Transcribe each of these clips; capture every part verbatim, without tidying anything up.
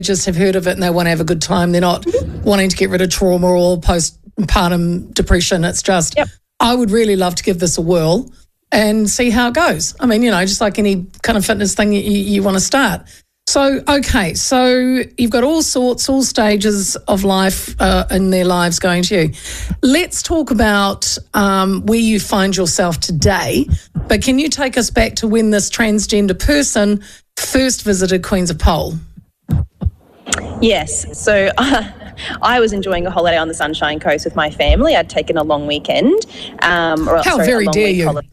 just have heard of it and they want to have a good time. They're not wanting to get rid of trauma or postpartum depression. It's just, yep. I would really love to give this a whirl and see how it goes. I mean, you know, just like any kind of fitness thing you, you want to start. So, okay, so you've got all sorts, all stages of life uh, in their lives going to you. Let's talk about um, where you find yourself today, but can you take us back to when this transgender person first visited Queens of Pole? Yes, so uh, I was enjoying a holiday on the Sunshine Coast with my family. I'd taken a long weekend. Um, or, How sorry, very dare you. Holiday.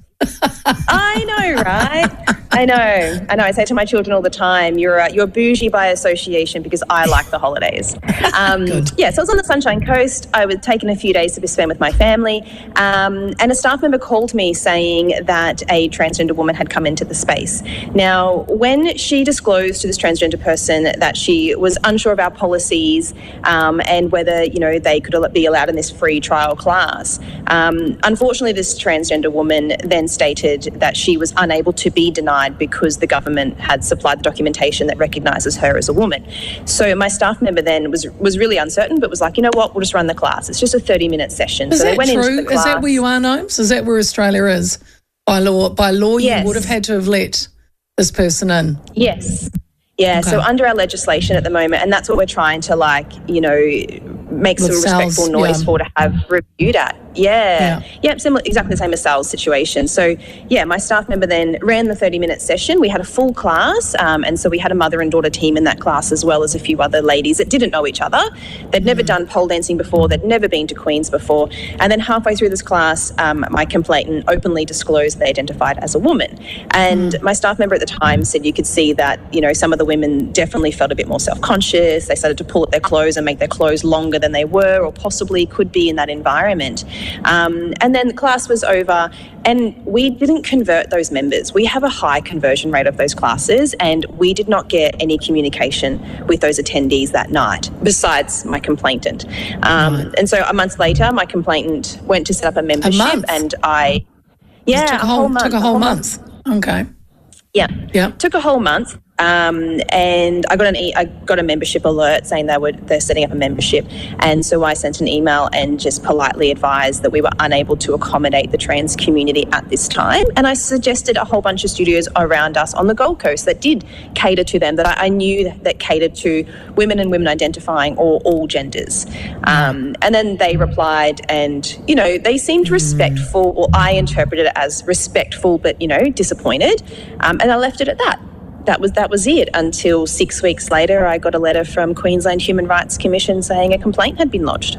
I know, right? I know. I know. I say to my children all the time, you're uh, you're bougie by association because I like the holidays. Um, yeah, so I was on the Sunshine Coast. I was taking a few days to be spent with my family, um, and a staff member called me saying that a transgender woman had come into the space. Now, when she disclosed to this transgender person that she was unsure of our policies um, and whether, you know, they could be allowed in this free trial class, um, unfortunately, this transgender woman then stated that she was unable to be denied because the government had supplied the documentation that recognises her as a woman. So my staff member then was was really uncertain, but was like, you know what, we'll just run the class. It's just a thirty-minute session. Is so that they went true? into the class. Is that where you are, Gnomes? Is that where Australia is? By law, by law, yes. You would have had to have let this person in. Yes. Yeah, okay. So under our legislation at the moment, and that's what we're trying to, like, you know, make With some Sal's, respectful noise yeah. for to have reviewed at. Yeah. Yeah. Yep, similar, exactly the same as Sal's situation. So, yeah, my staff member then ran the thirty-minute session. We had a full class, um, and so we had a mother and daughter team in that class as well as a few other ladies that didn't know each other. They'd never Mm. done pole dancing before. They'd never been to Queens before. And then halfway through this class, um, my complainant openly disclosed they identified as a woman. And Mm. my staff member at the time said you could see that, you know, some of the women definitely felt a bit more self-conscious. They started to pull up their clothes and make their clothes longer than they were or possibly could be in that environment. Um, and then the class was over and we didn't convert those members. We have a high conversion rate of those classes and we did not get any communication with those attendees that night, besides my complainant. Um, Right. And so a month later, my complainant went to set up a membership month? and I... Yeah, It took a a whole, whole month. Took a whole month. Okay. Yeah. Yeah. Took a whole month. Um, and I got an e- I got a membership alert saying they were they're setting up a membership, and so I sent an email and just politely advised that we were unable to accommodate the trans community at this time. And I suggested a whole bunch of studios around us on the Gold Coast that did cater to them, that I, I knew that, that catered to women and women identifying or all genders. Um, and then they replied, and you know they seemed respectful, or I interpreted it as respectful, but you know disappointed. Um, and I left it at that. That was that was it until six weeks later I got a letter from Queensland Human Rights Commission saying a complaint had been lodged.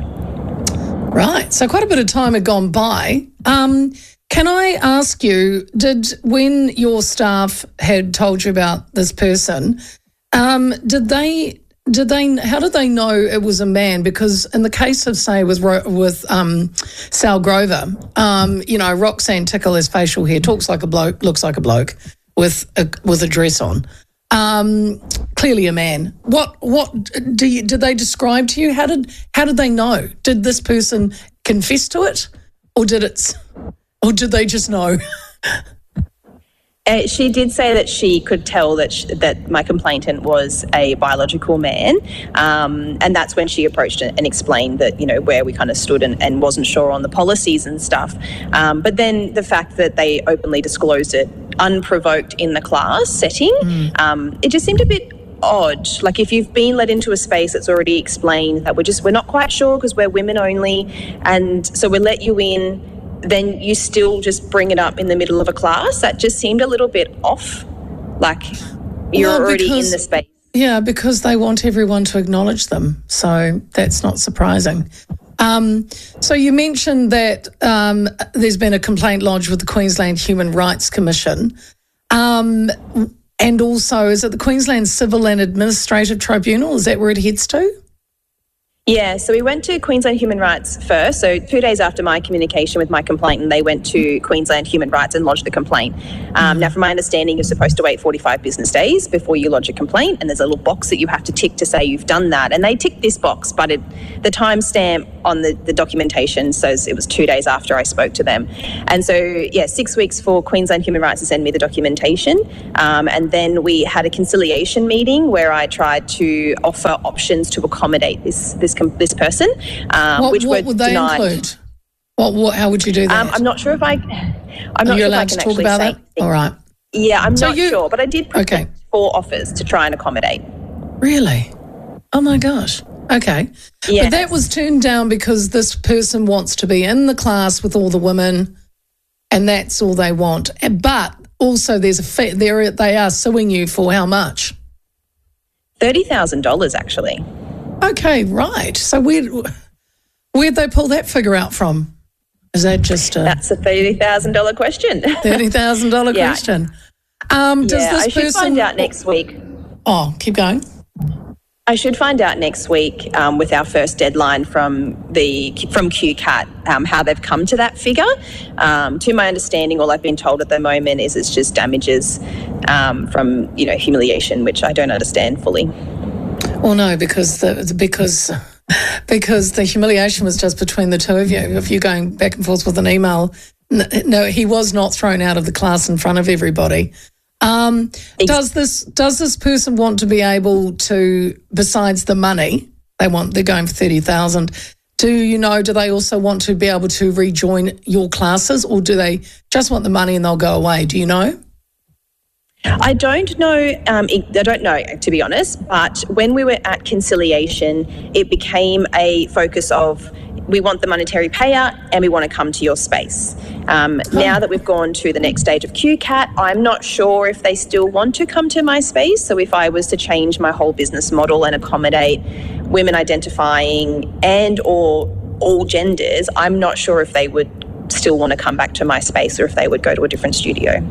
Right, so quite a bit of time had gone by. Um, can I ask you, did when your staff had told you about this person, um, did they, did they, how did they know it was a man? Because in the case of, say, with with um, Sal Grover, um, you know, Roxanne Tickle has facial hair, talks like a bloke, looks like a bloke with a, with a dress on. Um, clearly a man. What what do you, did they describe to you? How did how did they know? Did this person confess to it, or did it, or did they just know? Uh, she did say that she could tell that sh- that my complainant was a biological man, um, and that's when she approached and explained that, you know, where we kind of stood and, and wasn't sure on the policies and stuff. Um, but then the fact that they openly disclosed it unprovoked in the class setting, mm. um, it just seemed a bit odd. Like if you've been let into a space that's already explained that we're just we're not quite sure because we're women only, and so we let you in, then you still just bring it up in the middle of a class. That just seemed a little bit off. Like you're well, already because, in the space. Yeah, because they want everyone to acknowledge them. So that's not surprising. Um, so you mentioned that um, there's been a complaint lodged with the Queensland Human Rights Commission. Um, and also, is it the Queensland Civil and Administrative Tribunal? Is that where it heads to? Yeah, so we went to Queensland Human Rights first. So two days after my communication with my complainant, they went to Queensland Human Rights and lodged the complaint. Um, mm. Now, from my understanding, you're supposed to wait forty-five business days before you lodge a complaint, and there's a little box that you have to tick to say you've done that. And they ticked this box, but it, the timestamp on the, the documentation. So it was two days after I spoke to them. And so, yeah, six weeks for Queensland Human Rights to send me the documentation. Um, and then we had a conciliation meeting where I tried to offer options to accommodate this this this person, um, what, which what were would they denied. include? What, what, how would you do that? Um, I'm not sure if I. I'm not Are you sure allowed if I to can talk actually about say that? All right. Yeah, I'm So not you- sure, but I did present Okay. four offers to try and accommodate. Really? Oh my gosh. Okay. Yes. But that was turned down because this person wants to be in the class with all the women, and that's all they want. But also, there's a fee. They're, they are suing you for how much? thirty thousand dollars, actually. Okay, right. So where where'd they pull that figure out from? Is that just a That's a thirty thousand dollars question. thirty thousand dollars Yeah. question? Um, does yeah, this I should person find out next week. Oh, keep going. I should find out next week um, with our first deadline from the from Q CAT um, how they've come to that figure. Um, to my understanding, all I've been told at the moment is it's just damages um, from you know humiliation, which I don't understand fully. Well, no, because the because because the humiliation was just between the two of you. If you're going back and forth with an email, no, he was not thrown out of the class in front of everybody. Um, does this does this person want to be able to, besides the money, they want they're going for thirty thousand. Do you know? Do they also want to be able to rejoin your classes, or do they just want the money and they'll go away? Do you know? I don't know. Um, I don't know, to be honest. But when we were at conciliation, it became a focus of we want the monetary payout and we want to come to your space. Um, oh. Now that we've gone to the next stage of Q CAT, I'm not sure if they still want to come to my space. So if I was to change my whole business model and accommodate women identifying and or all genders, I'm not sure if they would still want to come back to my space or if they would go to a different studio.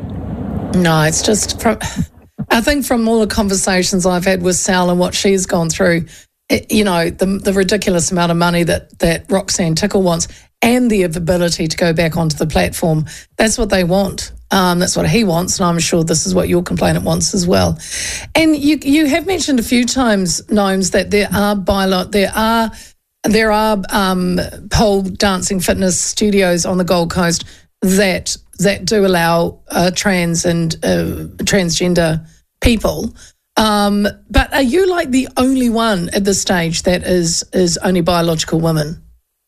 No, it's just from, I think from all the conversations I've had with Sal and what she's gone through, it, you know, the the ridiculous amount of money that, that Roxanne Tickle wants and the ability to go back onto the platform, that's what they want. Um, that's what he wants, and I'm sure this is what your complainant wants as well. And you you have mentioned a few times, Gnomes, that there are bilo- there are there are um, pole dancing fitness studios on the Gold Coast that that do allow uh, trans and uh, transgender people. Um, but are you like the only one at this stage that is is only biological women?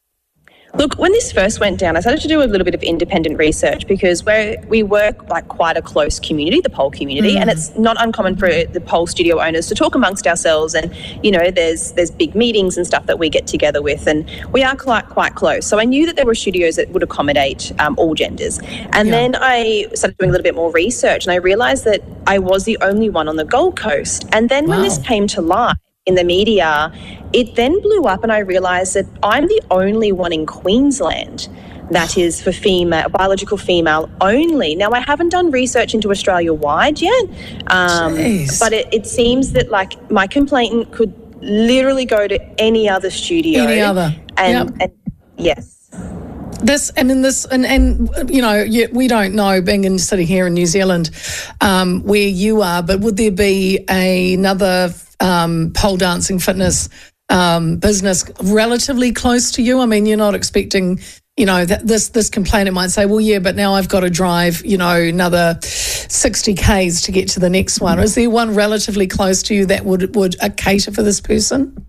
Look, when this first went down, I started to do a little bit of independent research because we we work like quite a close community, the pole community, mm. and it's not uncommon for the pole studio owners to talk amongst ourselves. And you know, there's there's big meetings and stuff that we get together with, and we are quite quite close. So I knew that there were studios that would accommodate um, all genders. And yeah. then I started doing a little bit more research, and I realised that I was the only one on the Gold Coast. And then wow. when this came to light in the media, it then blew up and I realised that I'm the only one in Queensland that is for female, biological female only. Now, I haven't done research into Australia-wide yet, um, but it, it seems that like my complainant could literally go to any other studio. Any other. And, yep. and yes. This, I mean, this, and, and you know, you, we don't know, being in, sitting here in New Zealand, um, where you are, but would there be a, another um, pole dancing fitness um, business relatively close to you? I mean, you're not expecting, you know, that this this complainant might say, well, yeah, but now I've got to drive, you know, another sixty kays to get to the next one. Is there one relatively close to you that would, would uh, cater for this person?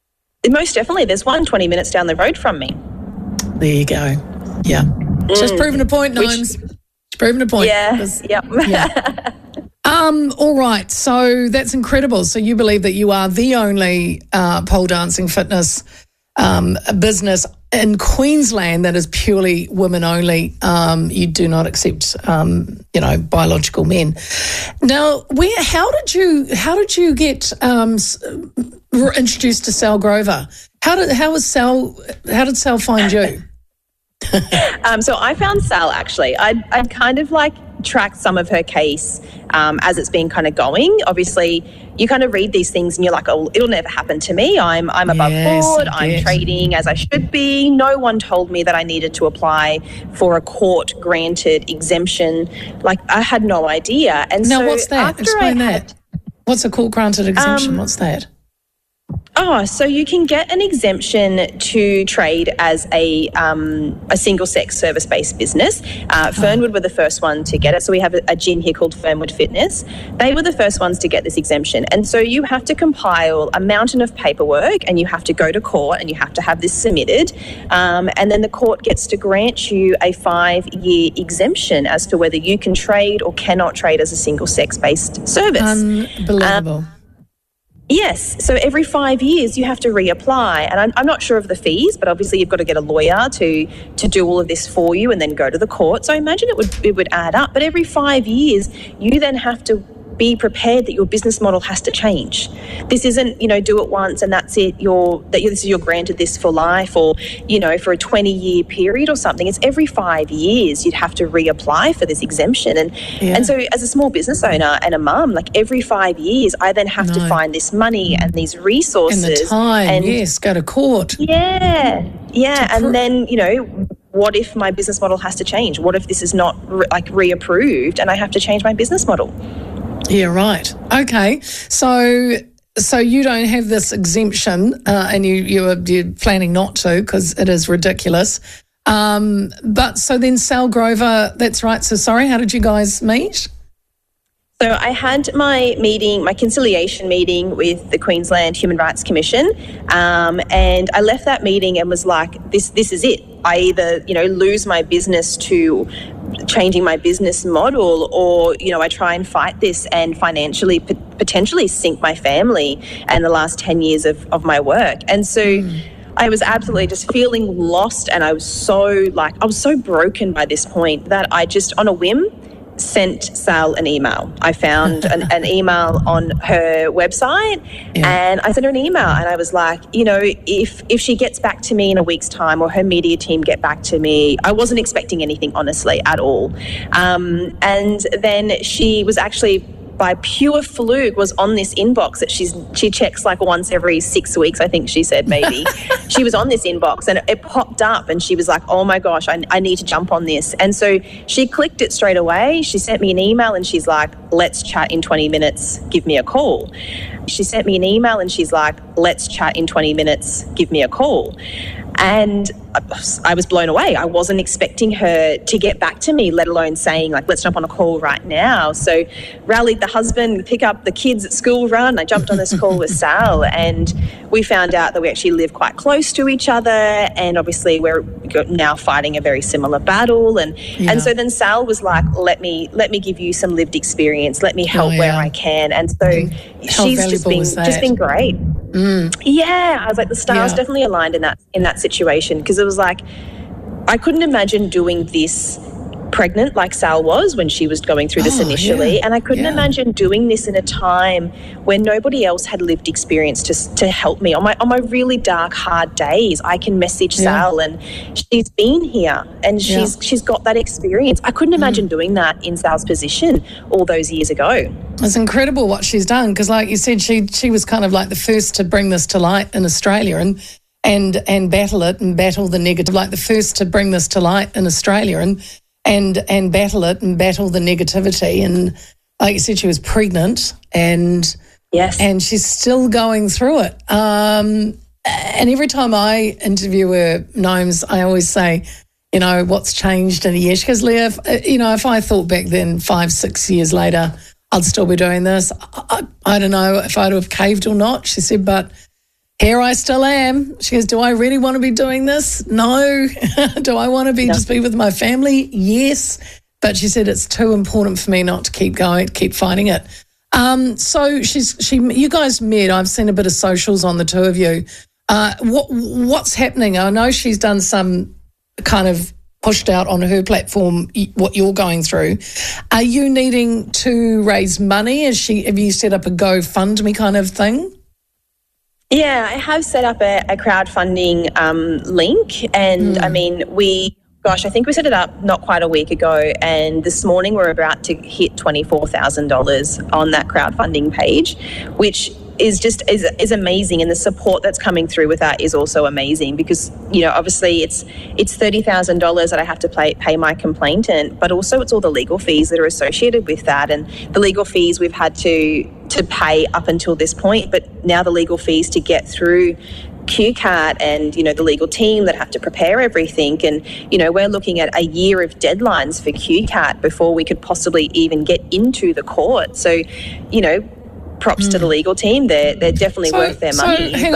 Most definitely. There's one twenty minutes down the road from me. There you go. Yeah. Mm. Just proving a point, Gnomes. Just proving a point. Yeah. Yep. yeah. Um, all right. So that's incredible. So you believe that you are the only uh, pole dancing fitness um, business in Queensland that is purely women only. Um, you do not accept, um, you know, biological men. Now, where? How did you? How did you get um, introduced to Sal Grover? How did? How was Sal? How did Sal find you? um, so I found Sal actually. I'd, I'd kind of like tracked some of her case um, as it's been kind of going. Obviously, you kind of read these things and you're like, oh, it'll never happen to me. I'm I'm above yes, board. I'm trading as I should be. No one told me that I needed to apply for a court-granted exemption. Like, I had no idea. And now, so what's that? after Explain I that. had, What's a court-granted exemption? um, what's that? Oh, so you can get an exemption to trade as a um, a single-sex service-based business. Uh, Fernwood were the first one to get it. So we have a, a gym here called Fernwood Fitness. They were the first ones to get this exemption. And so you have to compile a mountain of paperwork, and you have to go to court, and you have to have this submitted. Um, and then the court gets to grant you a five-year exemption as to whether you can trade or cannot trade as a single-sex-based service. Unbelievable. Um, Yes. So every five years you have to reapply. And I'm, I'm not sure of the fees, but obviously you've got to get a lawyer to to do all of this for you and then go to the court. So I imagine it would it would add up. But every five years you then have to be prepared that your business model has to change. This isn't, you know, do it once and that's it. You're that you're, this is you're granted this for life, or you know, for a twenty year period or something. It's every five years you'd have to reapply for this exemption. And yeah. and so as a small business owner and a mum, like every five years, I then have no. to find this money and these resources and the time. And yes, go to court. Yeah, yeah, to and pr- then you know. What if my business model has to change? What if this is not re- like reapproved and I have to change my business model? Yeah, right. Okay. So so you don't have this exemption uh, and you, you're, you're planning not to because it is ridiculous. Um, but so then Sal Grover, that's right. So sorry, how did you guys meet? So I had my meeting, my conciliation meeting with the Queensland Human Rights Commission, um, and I left that meeting and was like, this this is it. I either, you know, lose my business to changing my business model, or, you know, I try and fight this and financially p- potentially sink my family and the last ten years of, of my work. And so mm. I was absolutely just feeling lost, and I was so like, I was so broken by this point that I just, on a whim, sent Sal an email. I found an, an email on her website yeah. and I sent her an email and I was like, you know, if if she gets back to me in a week's time, or her media team get back to me, I wasn't expecting anything, honestly, at all. Um, and then she was actually, by pure fluke, was on this inbox that she's she checks like once every six weeks, I think she said, maybe. She was on this inbox and it popped up and she was like, oh my gosh, I, I need to jump on this. And so she clicked it straight away. She sent me an email and she's like, let's chat in twenty minutes, give me a call. She sent me an email and she's like, let's chat in twenty minutes, give me a call. And I was blown away. I wasn't expecting her to get back to me, let alone saying, like, let's jump on a call right now. So rallied the husband, pick up the kids at school run. I jumped on this call with Sal, and we found out that we actually live quite close to each other, and obviously we're now fighting a very similar battle. And yeah. and so then Sal was like, let me let me give you some lived experience. Let me help oh, yeah. where I can. And so How she's just been just been great. Mm. Yeah, I was like, the stars yeah. definitely aligned in that in that situation, because it was like, I couldn't imagine doing this pregnant like Sal was when she was going through this oh, initially, yeah. and I couldn't yeah. imagine doing this in a time when nobody else had lived experience to to help me on my on my really dark, hard days. I can message yeah. Sal, and she's been here, and she's yeah. she's got that experience. I couldn't imagine mm. doing that in Sal's position all those years ago. It's incredible what she's done, because, like you said, she she was kind of like the first to bring this to light in Australia and and and battle it and battle the negative, like the first to bring this to light in Australia and and and battle it and battle the negativity. And like you said, she was pregnant, and yes, and she's still going through it. Um, and every time I interview her, Gnomes, I always say, you know, what's changed in a year? She goes, Leah, if, you know, if I thought back then, five, six years later, I'd still be doing this. I, I, I don't know if I'd have caved or not. She said, but here I still am. She goes, do I really want to be doing this? No. Do I want to be no. just be with my family? Yes. But she said it's too important for me not to keep going, keep fighting it. Um, so she's she. You guys met. I've seen a bit of socials on the two of you. Uh, what what's happening? I know she's done some kind of pushed out on her platform what you're going through. Are you needing to raise money? Is she? Have you set up a GoFundMe kind of thing? Yeah, I have set up a, a crowdfunding um, link, and mm. I mean, we, gosh, I think we set it up not quite a week ago, and this morning we're about to hit twenty-four thousand dollars on that crowdfunding page, which is just is, is amazing, and the support that's coming through with that is also amazing, because, you know, obviously it's it's thirty thousand dollars that I have to pay, pay my complainant, but also it's all the legal fees that are associated with that, and the legal fees we've had to to pay up until this point, but now the legal fees to get through Q CAT, and, you know, the legal team that have to prepare everything. And, you know, we're looking at a year of deadlines for Q CAT before we could possibly even get into the court. So, you know, props mm. to the legal team. They're, they're definitely so, worth their so money. hang